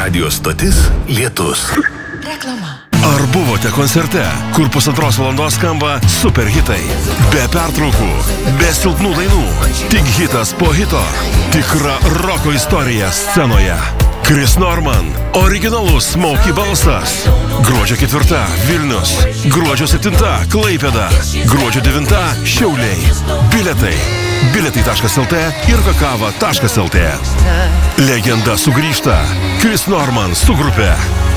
Radio stotis Lietus. Reklama. Ar buvote koncerte, kur 1,5 valandos skamba super hitai? Be pertraukų, be silpnų dainų. Tik hitas po hito. Tikra roko istorija scenoje. Chris Norman, originalus Smokey balsas. Gruodžio 4 Vilnius, gruodžio 7 Klaipėda, gruodžio 9 Šiauliai. Bilietai. Biletai.lt ir kakava.lt. Legenda sugrįžta. Chris Norman su grupė.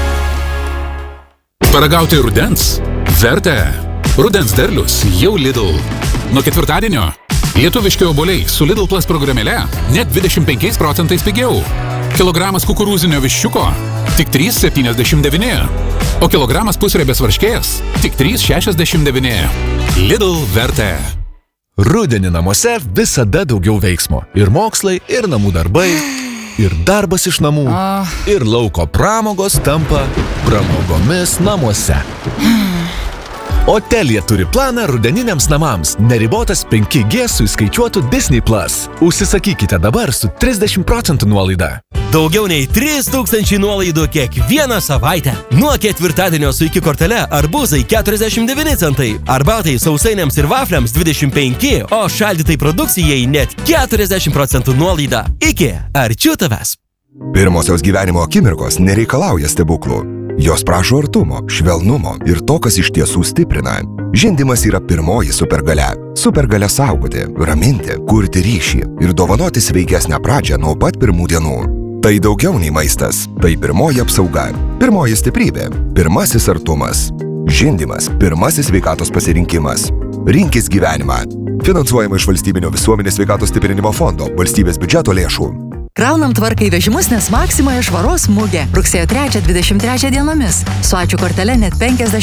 Paragauti rudens? Verta. Rudens derlius jau Lidl. Nuo ketvirtadienio lietuviški obuoliai su Lidl Plus programėle net 25% pigiau. Kilogramas kukurūzinio viščiuko tik 3,79. O kilogramas pusriebės varškės tik 3,69. Lidl Verta. Rudenį namuose visada daugiau veiksmo. Ir mokslai, ir namų darbai, ir darbas iš namų, ir lauko pramogos tampa pramogomis namuose. O Telia turi planą rudeniniams namams. Neribotas 5G su įskaičiuotu Disney Plus. Užsisakykite dabar su 30% nuolaida. Daugiau nei 3000 nuolaidų kiekvieną savaitę. Nuo ketvirtadienio su iki kortele arbūzai 49 centai, arbatai, sausainiams ir vafliams 25, o šaldytai produkcijai net 40% nuolaida. Iki arčių tavęs. Pirmosios gyvenimo akimirkos nereikalauja stebuklų. Jos prašo artumo, švelnumo ir to, kas iš tiesų stiprina. Žindymas yra pirmoji supergalia. Supergalia saugoti, raminti, kurti ryšį ir dovanoti sveikesnę pradžią nuo pat pirmų dienų. Tai daugiau nei maistas. Tai pirmoji apsauga, pirmoji stiprybė, pirmasis artumas. Žindymas, pirmasis sveikatos pasirinkimas. Rinkis gyvenimą. Finansuojama iš Valstybinio visuomenės sveikatos stiprinimo fondo, valstybės biudžeto lėšų. Kraunam tvarką į vežimus, nes Maksimoje švaros mugė. Rugsėjo 3-23 dienomis. Su ačiū kortele net 50